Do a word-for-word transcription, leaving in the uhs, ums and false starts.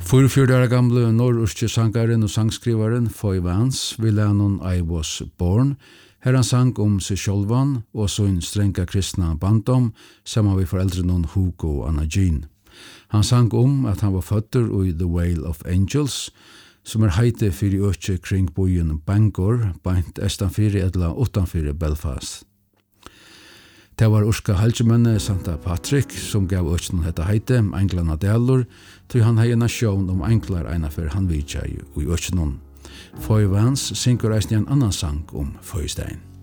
fyrtifjøruti år gamle norrøske sangaren og sangskrivaren Foy Vance vil han I Was Born. Her han sang om seg sjølvan og så en strenga kristna bandom sammen med foreldrene Hugo og Anna Jean. Han sang om at han var føtter i The Whale of Angels, som er heite fyrir økje kring bojen Bangor, beint estanfyrir edla utanfyrir Belfast. Det var Urska Halgemenne Santa Patrick som gav økjen hetta heite, Englarna Dalur, til han hei nasjon om enklar eina for han vidtja i økjen. Foy Vance syngur eisne en annan sang om Foystein.